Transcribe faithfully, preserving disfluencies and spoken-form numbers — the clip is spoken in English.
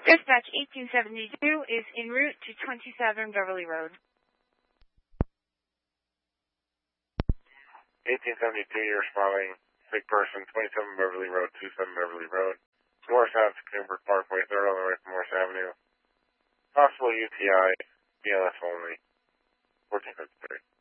Dispatch eighteen seventy-two is en route to twenty-seven Beverly Road. eighteen seventy-two, you're responding. Sick person, twenty-seven Beverly Road, twenty-seven Beverly Road. Morris Ave to Coomber Parkway, third on the way from Morris Avenue. Possible U T I, B L S only. fourteen fifty-three.